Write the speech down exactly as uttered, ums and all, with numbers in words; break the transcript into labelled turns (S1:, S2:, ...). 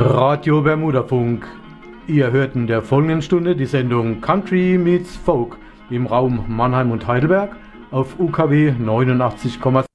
S1: Radio Bermudafunk. Ihr hört in der folgenden Stunde die Sendung Country Meets Folk im Raum Mannheim und Heidelberg auf U K W neunundachtzig Komma sechs.